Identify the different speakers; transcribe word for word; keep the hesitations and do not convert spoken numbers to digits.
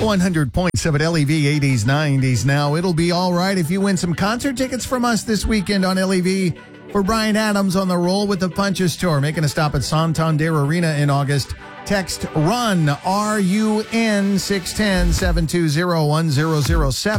Speaker 1: one hundred point seven L E V eighties, nineties. Now, it'll be all right if you win some concert tickets from us this weekend on L E V for Bryan Adams on the Roll with the Punches tour, making a stop at Santander Arena in August. Text RUN, R U N, six one zero, seven two zero, one zero zero seven.